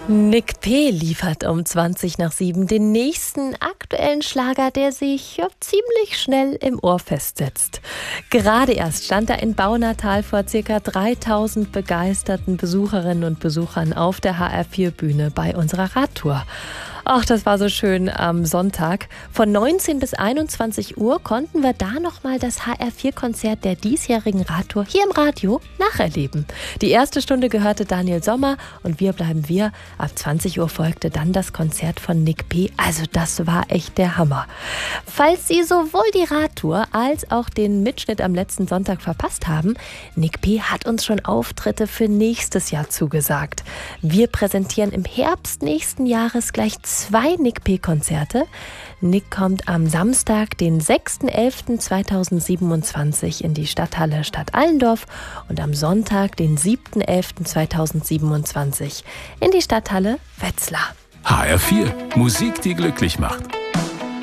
Nick P. liefert um 20:20 den nächsten aktuellen Schlager, der sich ziemlich schnell im Ohr festsetzt. Gerade erst stand er in Baunatal vor ca. 3000 begeisterten Besucherinnen und Besuchern auf der HR4-Bühne bei unserer Radtour. Ach, das war so schön am Sonntag. Von 19 bis 21 Uhr konnten wir da nochmal das HR4-Konzert der diesjährigen Radtour hier im Radio nacherleben. Die erste Stunde gehörte Daniel Sommer und Wir bleiben wir. Ab 20 Uhr folgte dann das Konzert von Nick P. Also das war echt der Hammer. Falls Sie sowohl die Radtour als auch den Mitschnitt am letzten Sonntag verpasst haben, Nick P. hat uns schon Auftritte für nächstes Jahr zugesagt. Wir präsentieren im Herbst nächsten Jahres gleich 2 Nick P-Konzerte. Nick kommt am Samstag, den 6.11.2027 in die Stadthalle Stadt Allendorf und am Sonntag, den 7.11.2027 in die Stadthalle Wetzlar. HR4, Musik, die glücklich macht.